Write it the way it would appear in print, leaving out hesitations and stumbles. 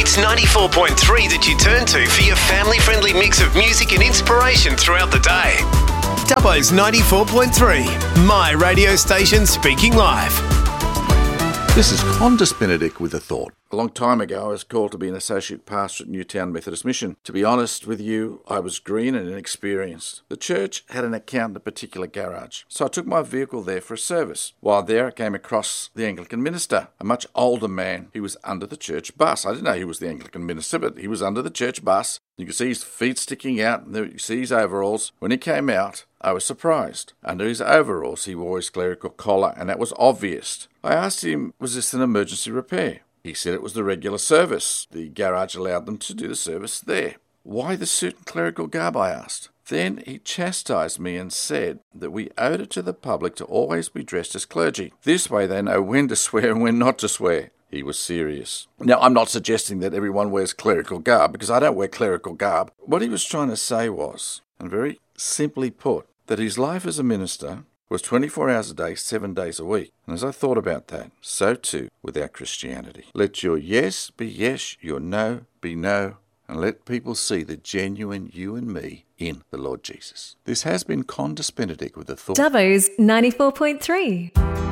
It's 94.3 that you turn to for your family-friendly mix of music and inspiration throughout the day. Dubbo's 94.3, my radio station speaking live. This is Qantas Benedict with a thought. A long time ago, I was called to be an associate pastor at Newtown Methodist Mission. To be honest with you, I was green and inexperienced. The church had an account in a particular garage, so I took my vehicle there for a service. While there, I came across the Anglican minister, a much older man. He was under the church bus. I didn't know he was the Anglican minister, but he was under the church bus. You could see his feet sticking out, and you could see his overalls. When he came out, I was surprised. Under his overalls, he wore his clerical collar, and that was obvious. I asked him, was this an emergency repair? He said it was the regular service. The garage allowed them to do the service there. Why the suit and clerical garb, I asked. Then he chastised me and said that we owed it to the public to always be dressed as clergy. This way they know when to swear and when not to swear. He was serious. Now, I'm not suggesting that everyone wears clerical garb, because I don't wear clerical garb. What he was trying to say was, and very simply put, that his life as a minister was 24 hours a day, 7 days a week. And as I thought about that, so too with our Christianity. Let your yes be yes, your no be no, and let people see the genuine you and me in the Lord Jesus. This has been Qantas Benedict with a thought. Dubbo's 94.3.